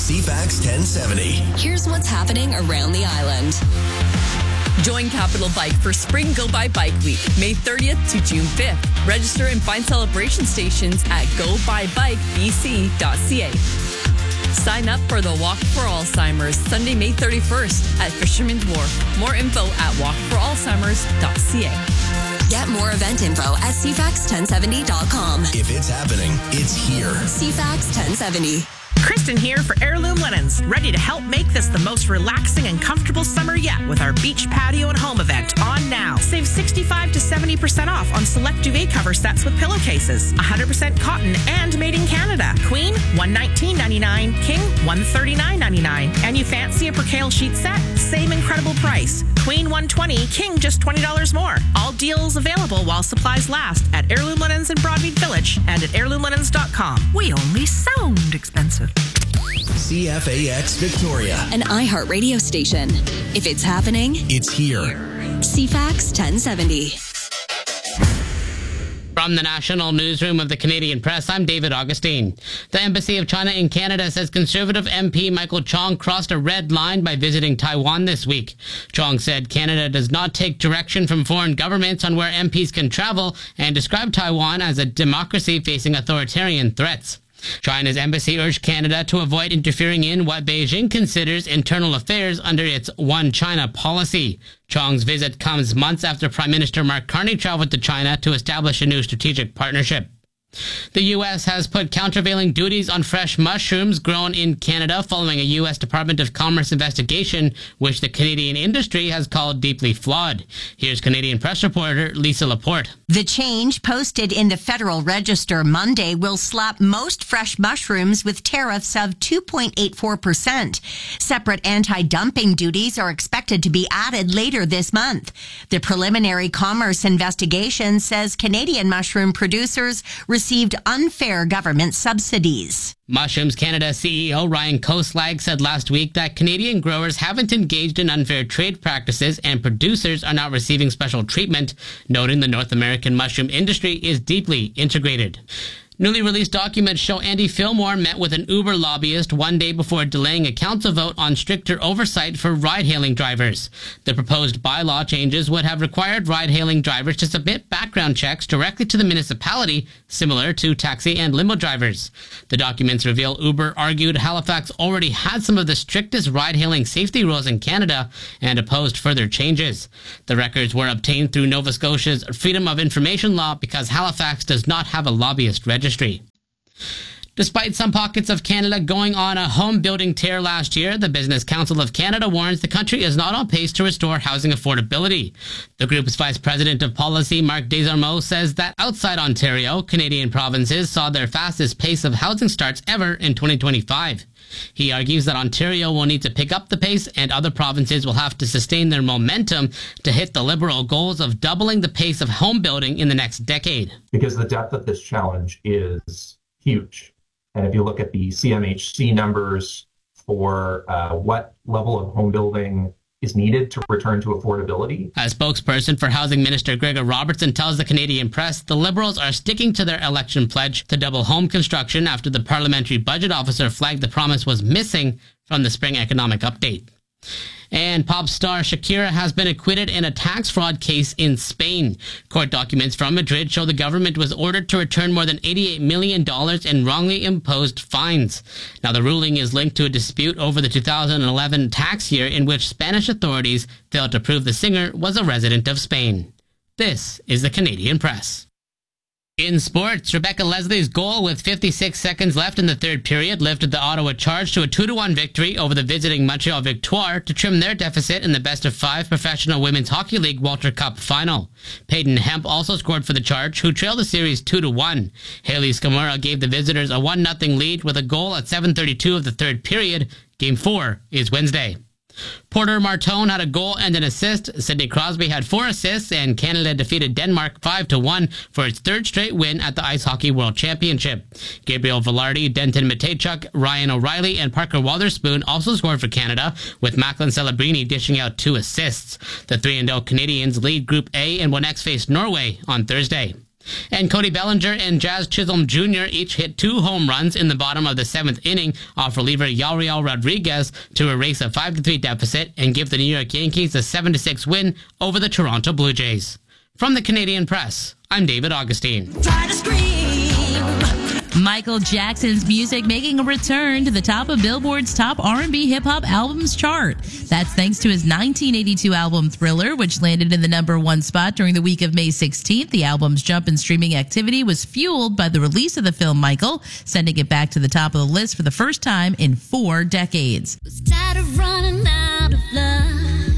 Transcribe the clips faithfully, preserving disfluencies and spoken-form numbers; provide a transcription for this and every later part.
C FAX ten seventy. Here's what's happening around the island. Join Capital Bike for Spring Go By Bike Week, May thirtieth to June fifth. Register and find celebration stations at go by bike b c dot c a. Sign up for the Walk for Alzheimer's Sunday, May thirty-first at Fisherman's Wharf. More info at walk for alzheimers dot c a. Get more event info at c fax ten seventy dot com. If it's happening, it's here. C FAX ten seventy. Kristen here for Heirloom Linens, ready to help make this the most relaxing and comfortable summer yet with our beach patio and home event on now. Save sixty-five to seventy percent off on select duvet cover sets with pillowcases. one hundred percent cotton and made in Canada. Queen, one hundred nineteen dollars and ninety-nine cents. King, one hundred thirty-nine dollars and ninety-nine cents. And you fancy a percale sheet set? Same incredible price. Queen, one hundred twenty dollars. King, just twenty dollars more. All deals available while supplies last at Heirloom Linens in Broadmead Village and at heirloom linens dot com. We only sound expensive. C F A X Victoria. An iHeart radio station. If it's happening, it's here. C FAX ten seventy. From the National Newsroom of the Canadian Press, I'm David Augustine. The Embassy of China in Canada says Conservative M P Michael Chong crossed a red line by visiting Taiwan this week. Chong said Canada does not take direction from foreign governments on where M Ps can travel and described Taiwan as a democracy facing authoritarian threats. China's embassy urged Canada to avoid interfering in what Beijing considers internal affairs under its One China policy. Chong's visit comes months after Prime Minister Mark Carney traveled to China to establish a new strategic partnership. The U S has put countervailing duties on fresh mushrooms grown in Canada following a U S Department of Commerce investigation, which the Canadian industry has called deeply flawed. Here's Canadian Press reporter Lisa Laporte. The change, posted in the Federal Register Monday, will slap most fresh mushrooms with tariffs of two point eight four percent. Separate anti-dumping duties are expected to be added later this month. The preliminary commerce investigation says Canadian mushroom producers received unfair government subsidies. Mushrooms Canada C E O Ryan Koslag said last week that Canadian growers haven't engaged in unfair trade practices and producers are not receiving special treatment, noting the North American mushroom industry is deeply integrated. Newly released documents show Andy Fillmore met with an Uber lobbyist one day before delaying a council vote on stricter oversight for ride-hailing drivers. The proposed bylaw changes would have required ride-hailing drivers to submit background checks directly to the municipality, similar to taxi and limo drivers. The documents reveal Uber argued Halifax already had some of the strictest ride-hailing safety rules in Canada and opposed further changes. The records were obtained through Nova Scotia's Freedom of Information law because Halifax does not have a lobbyist register. Despite some pockets of Canada going on a home building tear last year, the Business Council of Canada warns the country is not on pace to restore housing affordability. The group's Vice President of Policy, Mark Desormeaux, says that outside Ontario, Canadian provinces saw their fastest pace of housing starts ever in twenty twenty-five. He argues that Ontario will need to pick up the pace and other provinces will have to sustain their momentum to hit the Liberal goals of doubling the pace of home building in the next decade. Because the depth of this challenge is huge. And if you look at the C M H C numbers for uh, what level of home building is needed to return to affordability. A spokesperson for Housing Minister Gregor Robertson tells the Canadian Press the Liberals are sticking to their election pledge to double home construction after the parliamentary budget officer flagged the promise was missing from the spring economic update. And pop star Shakira has been acquitted in a tax fraud case in Spain. Court documents from Madrid show the government was ordered to return more than eighty-eight million dollars in wrongly imposed fines. Now, the ruling is linked to a dispute over the two thousand eleven tax year in which Spanish authorities failed to prove the singer was a resident of Spain. This is the Canadian Press. In sports, Rebecca Leslie's goal with fifty-six seconds left in the third period lifted the Ottawa Charge to a two to one victory over the visiting Montreal Victoire to trim their deficit in the best-of-five Professional Women's Hockey League Walter Cup final. Peyton Hemp also scored for the Charge, who trailed the series two to one. Haley Skamura gave the visitors a one nothing lead with a goal at seven thirty-two of the third period. Game four is Wednesday. Porter Martone had a goal and an assist. Sidney Crosby had four assists, and Canada defeated Denmark five to one for its third straight win at the Ice Hockey World Championship. Gabriel Velarde, Denton Mateychuk, Ryan O'Reilly, and Parker Wotherspoon also scored for Canada, with Macklin Celebrini dishing out two assists. The three and oh Canadians lead Group A and will next face Norway on Thursday. And Cody Bellinger and Jazz Chisholm Junior each hit two home runs in the bottom of the seventh inning off reliever Yariel Rodriguez to erase a five to three deficit and give the New York Yankees a seven to six win over the Toronto Blue Jays. From the Canadian Press, I'm David Augustine. Try to scream. Michael Jackson's music making a return to the top of Billboard's top R and B hip-hop albums chart. That's thanks to his nineteen eighty-two album Thriller, which landed in the number one spot during the week of May sixteenth. The album's jump in streaming activity was fueled by the release of the film Michael, sending it back to the top of the list for the first time in four decades. Tired of running out of luck.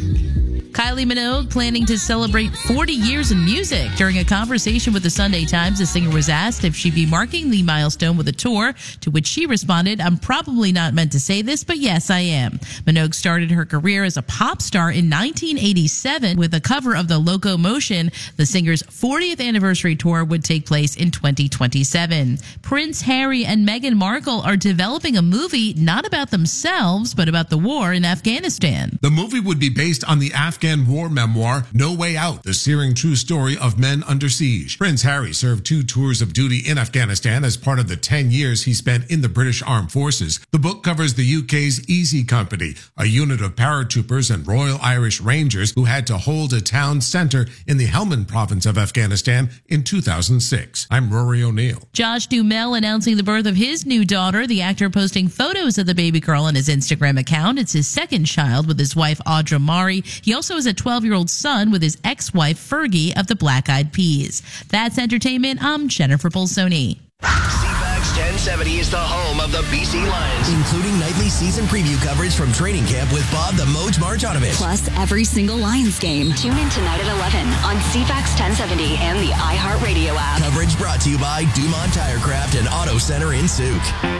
Kylie Minogue planning to celebrate forty years in music. During a conversation with the Sunday Times, the singer was asked if she'd be marking the milestone with a tour, to which she responded, "I'm probably not meant to say this, but yes, I am." Minogue started her career as a pop star in nineteen eighty-seven with a cover of the Locomotion. The singer's fortieth anniversary tour would take place in twenty twenty-seven. Prince Harry and Meghan Markle are developing a movie not about themselves, but about the war in Afghanistan. The movie would be based on the Afghan war memoir, No Way Out, the searing true story of men under siege. Prince Harry served two tours of duty in Afghanistan as part of the ten years he spent in the British Armed Forces. The book covers the U K's Easy Company, a unit of paratroopers and Royal Irish Rangers who had to hold a town center in the Helmand province of Afghanistan in two thousand six. I'm Rory O'Neill. Josh Duhamel announcing the birth of his new daughter, the actor posting photos of the baby girl on his Instagram account. It's his second child with his wife Audra Mari. He also has a twelve-year-old son with his ex-wife Fergie of the Black Eyed Peas. That's entertainment. I'm Jennifer Bolsoni. CFAX ten seventy is the home of the B C Lions, including nightly season preview coverage from training camp with Bob the Moj Marjanovic. Plus every single Lions game. Tune in tonight at eleven on CFAX ten seventy and the iHeartRadio app. Coverage brought to you by Dumont Tirecraft and Auto Center in Souk.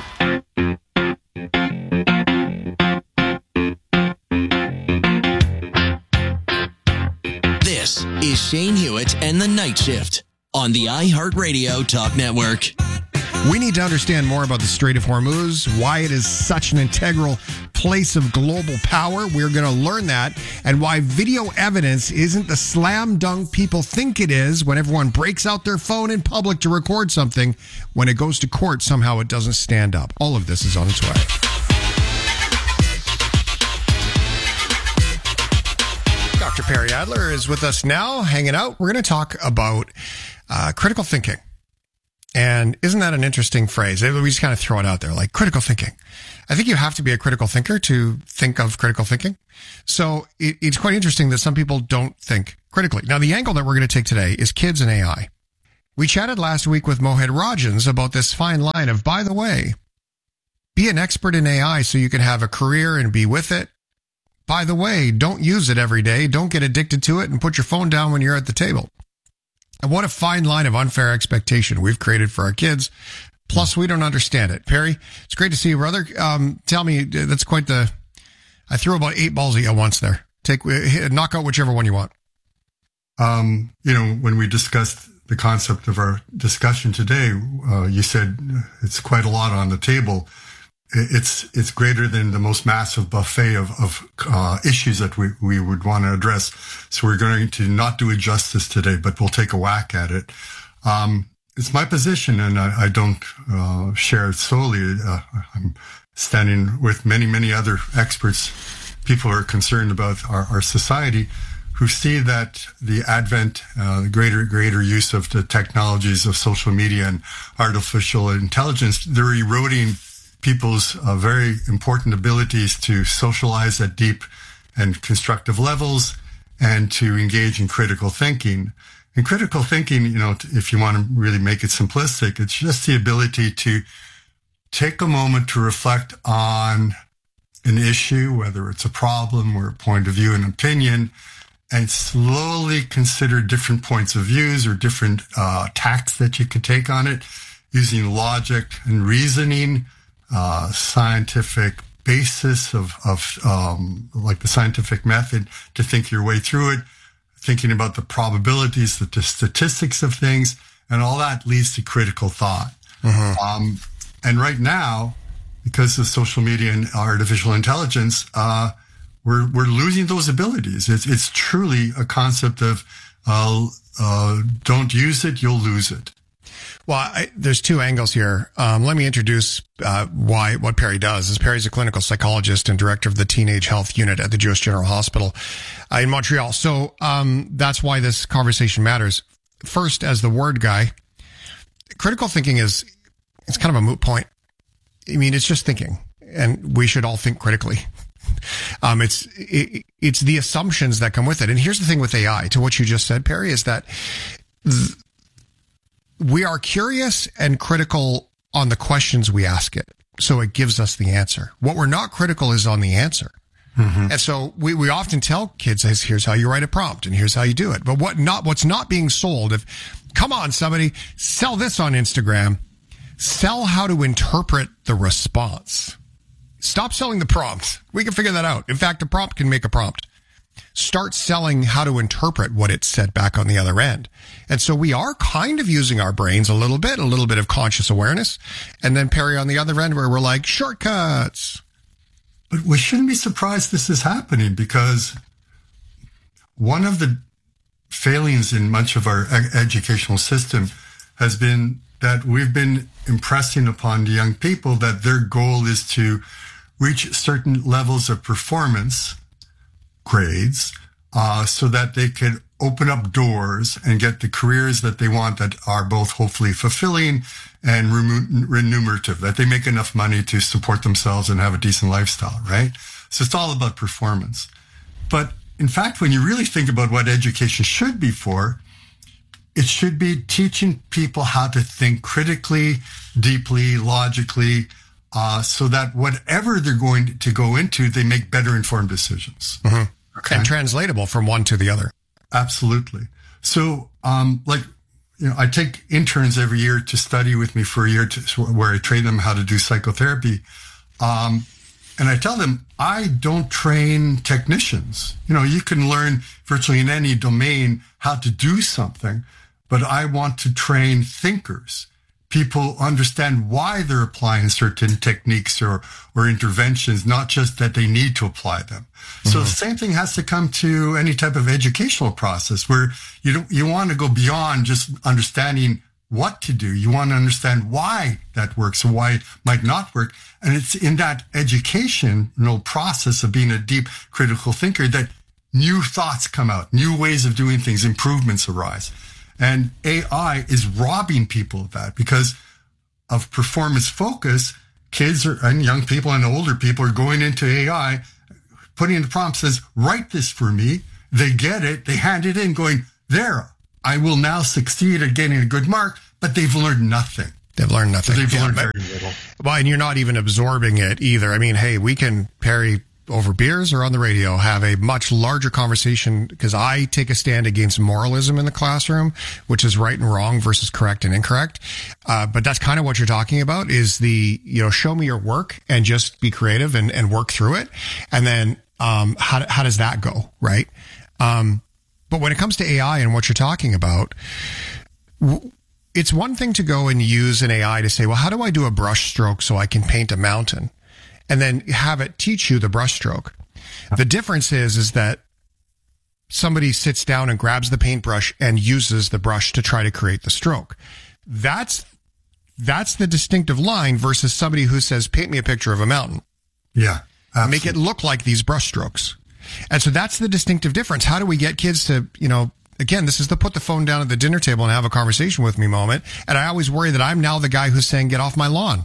This is Shane Hewitt and the Night Shift on the iHeartRadio Talk Network. We need to understand more about the Strait of Hormuz, why it is such an integral place of global power. We're going to learn that, and why video evidence isn't the slam dunk people think it is when everyone breaks out their phone in public to record something. When it goes to court, somehow it doesn't stand up. All of this is on its way. Doctor Perry Adler is with us now, hanging out. We're going to talk about uh, critical thinking. And isn't that an interesting phrase? We just kind of throw it out there, like critical thinking. I think you have to be a critical thinker to think of critical thinking. So it, it's quite interesting that some people don't think critically. Now, the angle that we're going to take today is kids and A I. We chatted last week with Mohit Rajans about this fine line of, by the way, be an expert in A I so you can have a career and be with it. By the way, don't use it every day. Don't get addicted to it and put your phone down when you're at the table. And what a fine line of unfair expectation we've created for our kids. Plus, we don't understand it. Perry, it's great to see you, brother. Um, tell me, that's quite the... I threw about eight balls at you once there. Take, knock out whichever one you want. Um, you know, when we discussed the concept of our discussion today, uh, you said it's quite a lot on the table. It's it's greater than the most massive buffet of, of uh, issues that we, we would want to address. So we're going to not do it justice today, but we'll take a whack at it. Um, it's my position, and I, I don't uh, share it solely. Uh, I'm standing with many, many other experts, people who are concerned about our, our society, who see that the advent, uh, the greater, greater use of the technologies of social media and artificial intelligence, they're eroding people's uh, very important abilities to socialize at deep and constructive levels and to engage in critical thinking. And critical thinking, you know, if you want to really make it simplistic, it's just the ability to take a moment to reflect on an issue, whether it's a problem or a point of view and opinion, and slowly consider different points of views or different uh, tacks that you could take on it, using logic and reasoning, uh, scientific basis of, of um, like the scientific method to think your way through it, thinking about the probabilities, the statistics of things, and all that leads to critical thought. Mm-hmm. Um, and right now, because of social media and artificial intelligence, uh, we're we're losing those abilities. It's it's truly a concept of uh, uh, don't use it, you'll lose it. Well, I, there's two angles here. Um, let me introduce uh, why what Perry does. Is Perry's a clinical psychologist and director of the Teenage Health Unit at the Jewish General Hospital uh, in Montreal. So um, that's why this conversation matters. First, as the word guy, critical thinking is it's kind of a moot point. I mean, it's just thinking, and we should all think critically. Um, it's it, it's the assumptions that come with it. And here's the thing with A I, to what you just said, Perry, is that th- we are curious and critical on the questions we ask it. So it gives us the answer. What we're not critical is on the answer. Mm-hmm. And so we, we often tell kids, here's how you write a prompt and here's how you do it. But what not, what's not being sold, if, come on, somebody, sell this on Instagram, sell how to interpret the response. Stop selling the prompt. We can figure that out. In fact, a prompt can make a prompt. Start selling how to interpret what it said back on the other end. And so we are kind of using our brains a little bit, a little bit of conscious awareness. And then Perry on the other end where we're like, shortcuts. But we shouldn't be surprised this is happening, because one of the failings in much of our ed- educational system has been that we've been impressing upon the young people that their goal is to reach certain levels of performance grades, uh, so that they can open up doors and get the careers that they want that are both hopefully fulfilling and remunerative, that they make enough money to support themselves and have a decent lifestyle, right? So it's all about performance. But in fact, when you really think about what education should be for, it should be teaching people how to think critically, deeply, logically, uh, so that whatever they're going to go into, they make better informed decisions. Mm-hmm. Okay. And translatable from one to the other. Absolutely. So, um, like, you know, I take interns every year to study with me for a year to, where I train them how to do psychotherapy. Um, and I tell them, I don't train technicians. You know, you can learn virtually in any domain how to do something, but I want to train thinkers. People understand why they're applying certain techniques or, or interventions, not just that they need to apply them. Mm-hmm. So the same thing has to come to any type of educational process where you don't, you want to go beyond just understanding what to do. You want to understand why that works or why it might not work. And it's in that educational process of being a deep critical thinker that new thoughts come out, new ways of doing things, improvements arise. And A I is robbing people of that because of performance focus. Kids are, and young people and older people are going into A I, putting in the prompt, says, write this for me. They get it. They hand it in going, there, I will now succeed at getting a good mark, but they've learned nothing. They've learned nothing. They've yeah, learned very little. Well, and you're not even absorbing it either. I mean, hey, we can, Perry, over beers or on the radio, have a much larger conversation because I take a stand against moralism in the classroom, which is right and wrong versus correct and incorrect. Uh, but that's kind of what you're talking about is the, you know, show me your work and just be creative and, and work through it. And then, um, how, how does that go? Right. Um, but when it comes to A I and what you're talking about, it's one thing to go and use an A I to say, well, how do I do a brush stroke so I can paint a mountain? And then have it teach you the brushstroke. The difference is, is that somebody sits down and grabs the paintbrush and uses the brush to try to create the stroke. That's, that's the distinctive line versus somebody who says, paint me a picture of a mountain. Yeah. Absolutely. Make it look like these brushstrokes. And so that's the distinctive difference. How do we get kids to, you know, again, this is the put the phone down at the dinner table and have a conversation with me moment. And I always worry that I'm now the guy who's saying, get off my lawn.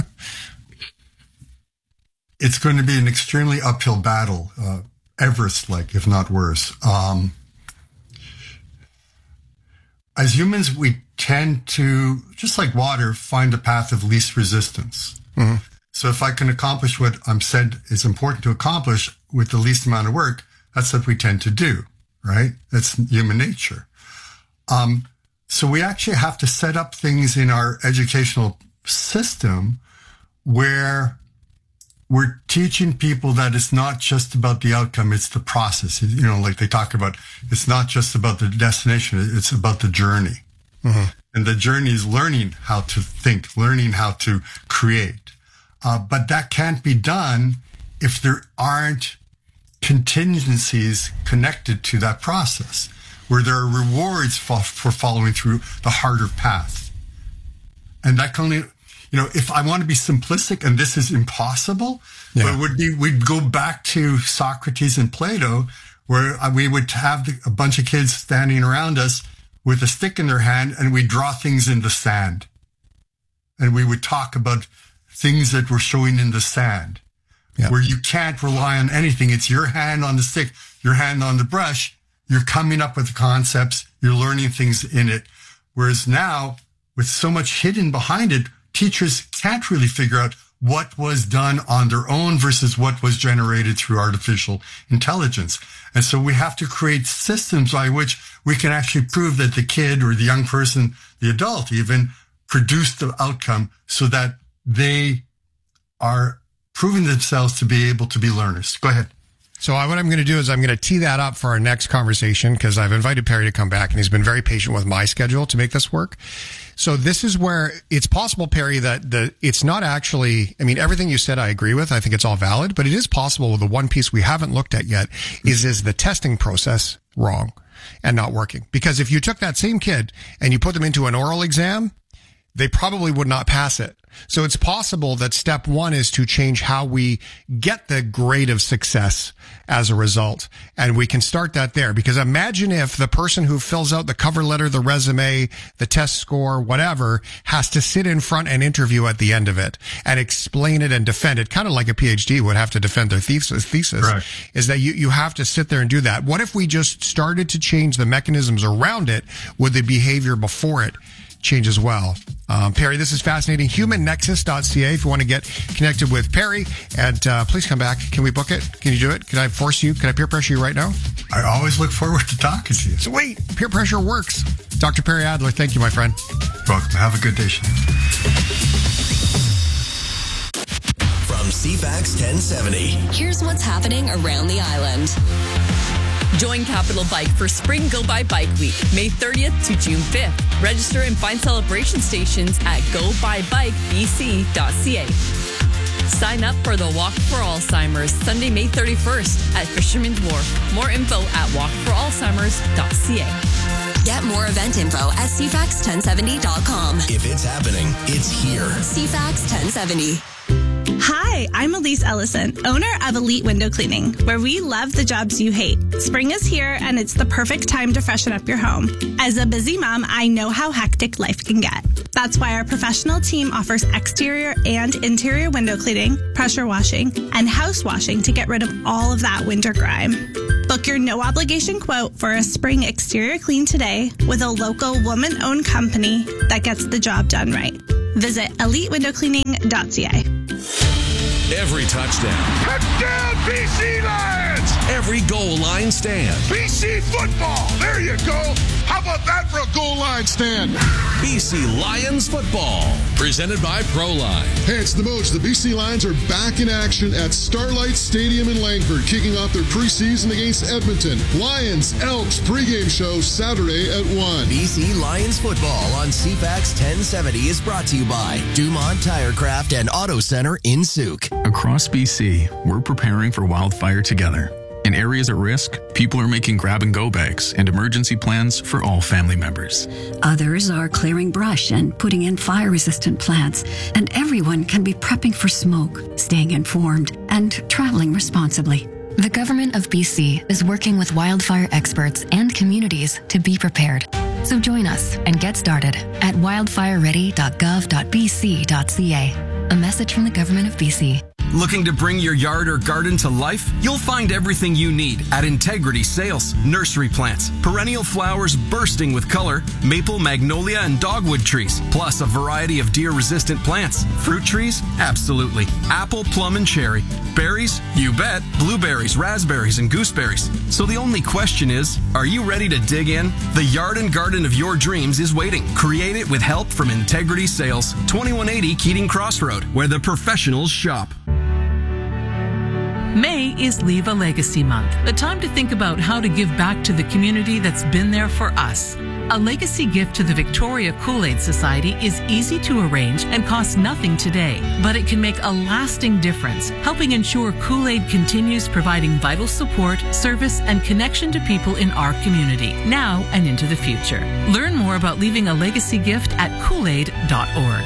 It's going to be an extremely uphill battle, uh, Everest-like, if not worse. Um, as humans, we tend to, just like water, find the path of least resistance. Mm-hmm. So if I can accomplish what I'm said is important to accomplish with the least amount of work, that's what we tend to do, right? That's human nature. Um, so we actually have to set up things in our educational system where we're teaching people that it's not just about the outcome, it's the process. You know, like they talk about, it's not just about the destination, it's about the journey. Mm-hmm. And the journey is learning how to think, learning how to create. Uh, but that can't be done if there aren't contingencies connected to that process. where there are rewards for, for following through the harder path. And that can only, you know, if I want to be simplistic and this is impossible, yeah. but it would be, we'd go back to Socrates and Plato, where we would have the, a bunch of kids standing around us with a stick in their hand, and we draw things in the sand. And we would talk about things that were showing in the sand, yep. where you can't rely on anything. It's your hand on the stick, your hand on the brush. You're coming up with the concepts. You're learning things in it. Whereas now, with so much hidden behind it, teachers can't really figure out what was done on their own versus what was generated through artificial intelligence. And so we have to create systems by which we can actually prove that the kid or the young person, the adult even, produced the outcome so that they are proving themselves to be able to be learners. Go ahead. So I, what I'm going to do is I'm going to tee that up for our next conversation, because I've invited Perry to come back, and he's been very patient with my schedule to make this work. So this is where it's possible, Perry, that the it's not actually, I mean, everything you said I agree with. I think it's all valid, but it is possible the one piece we haven't looked at yet is, is the testing process wrong and not working? Because if you took that same kid and you put them into an oral exam, they probably would not pass it. So it's possible that step one is to change how we get the grade of success as a result. And we can start that there, because imagine if the person who fills out the cover letter, the resume, the test score, whatever, has to sit in front and interview at the end of it and explain it and defend it, kind of like a PhD would have to defend their thesis, thesis right. is that you, you have to sit there and do that. What if we just started to change the mechanisms around it with the behavior before it change as well? Um, Perry, this is fascinating. human nexus dot c a if you want to get connected with Perry. And uh, please come back. Can we book it? Can you do it? Can I force you? Can I peer pressure you right now? I always look forward to talking to you. Sweet. Peer pressure works. Doctor Perry Adler, thank you, my friend. Welcome. Have a good day, Shane. From C FAX ten seventy. Here's what's happening around the island. Join Capital Bike for Spring Go By Bike Week, May thirtieth to June fifth. Register and find celebration stations at go by bike b c dot c a. Sign up for the Walk for Alzheimer's Sunday, May thirty-first at Fisherman's Wharf. More info at walk for alzheimers dot c a. Get more event info at c fax ten seventy dot com. If it's happening, it's here. C FAX ten seventy. Hi, I'm Elise Ellison, owner of Elite Window Cleaning, where we love the jobs you hate. Spring is here, and it's the perfect time to freshen up your home. As a busy mom, I know how hectic life can get. That's why our professional team offers exterior and interior window cleaning, pressure washing, and house washing to get rid of all of that winter grime. Book your no-obligation quote for a spring exterior clean today with a local woman-owned company that gets the job done right. Visit elite window cleaning dot c a. Every touchdown. Touchdown, B C Lions! Every goal line stand. B C football! There you go! How about that for a goal line stand? B C Lions football. Presented by ProLine. Hey, it's the Moj. The B C Lions are back in action at Starlight Stadium in Langford, kicking off their preseason against Edmonton. Lions Elks pregame show Saturday at one. B C Lions football on C FAX ten seventy is brought to you by Dumont Tirecraft and Auto Center in Souk. Across B C, we're preparing for wildfire together. In areas at risk, people are making grab-and-go bags and emergency plans for all family members. Others are clearing brush and putting in fire-resistant plants. And everyone can be prepping for smoke, staying informed, and traveling responsibly. The Government of B C is working with wildfire experts and communities to be prepared. So join us and get started at wildfire ready dot gov dot b c dot c a. A message from the Government of B C. Looking to bring your yard or garden to life? You'll find everything you need at Integrity Sales. Nursery plants, perennial flowers bursting with color, maple, magnolia, and dogwood trees, plus a variety of deer-resistant plants. Fruit trees? Absolutely. Apple, plum, and cherry. Berries? You bet. Blueberries, raspberries, and gooseberries. So the only question is, are you ready to dig in? The yard and garden of your dreams is waiting. Create it with help from Integrity Sales, twenty-one eighty Keating Crossroad, where the professionals shop. May is Leave a Legacy Month, a time to think about how to give back to the community that's been there for us. A legacy gift to the Victoria Kool-Aid Society is easy to arrange and costs nothing today, but it can make a lasting difference, helping ensure Kool-Aid continues providing vital support, service, and connection to people in our community, now and into the future. Learn more about leaving a legacy gift at kool aid dot org.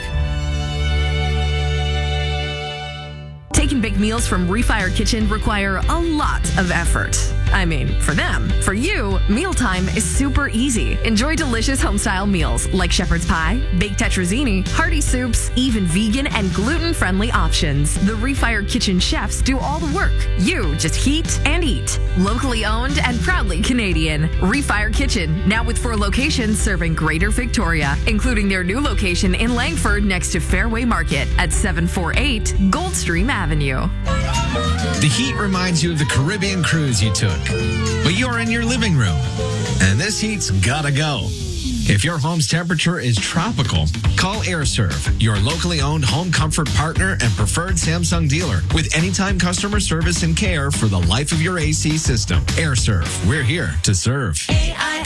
Taking big meals from Refire Kitchen require a lot of effort. I mean, for them. For you, mealtime is super easy. Enjoy delicious home-style meals like shepherd's pie, baked tetrazzini, hearty soups, even vegan and gluten-friendly options. The Refire Kitchen chefs do all the work. You just heat and eat. Locally owned and proudly Canadian. Refire Kitchen, now with four locations serving Greater Victoria, including their new location in Langford next to Fairway Market at seven forty-eight Goldstream Avenue. The heat reminds you of the Caribbean cruise you took, but you're in your living room, and this heat's gotta go. If your home's temperature is tropical, call AirServe, your locally owned home comfort partner and preferred Samsung dealer, with anytime customer service and care for the life of your A C system. AirServe, we're here to serve.